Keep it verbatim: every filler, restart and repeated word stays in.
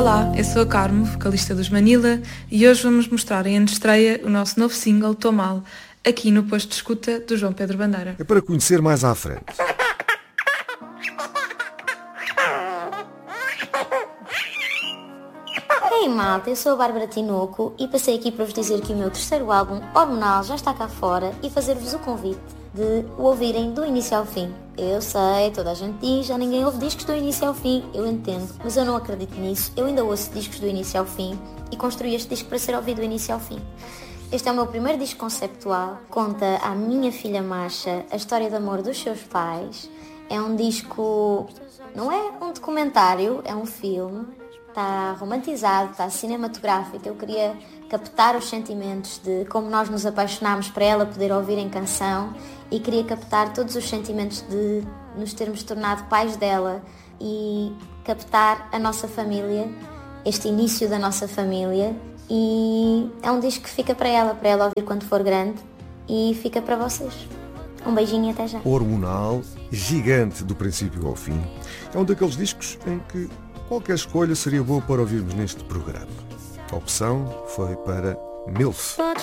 Olá, eu sou a Carmo, vocalista dos Manila, e hoje vamos mostrar em estreia o nosso novo single, Tô Mal, aqui no posto de escuta do João Pedro Bandeira. É para conhecer mais à frente. Ei malta, eu sou a Bárbara Tinoco e passei aqui para vos dizer que o meu terceiro álbum, Hormonal, já está cá fora e fazer-vos o convite de o ouvirem do início ao fim. Eu sei, toda a gente diz, já ninguém ouve discos do início ao fim, eu entendo, mas eu não acredito nisso, eu ainda ouço discos do início ao fim e construí este disco para ser ouvido do início ao fim. Este é o meu primeiro disco conceptual, conta à minha filha Masha a história de amor dos seus pais, é um disco, não é um documentário, é um filme. Está romantizado, está cinematográfico. Eu queria captar os sentimentos de como nós nos apaixonámos para ela poder ouvir em canção e queria captar todos os sentimentos de nos termos tornado pais dela e captar a nossa família, este início da nossa família, e é um disco que fica para ela, para ela ouvir quando for grande, e fica para vocês. Um beijinho e até já. Hormonal, gigante do princípio ao fim. É um daqueles discos em que qualquer escolha seria boa para ouvirmos neste programa. A opção foi para MILF.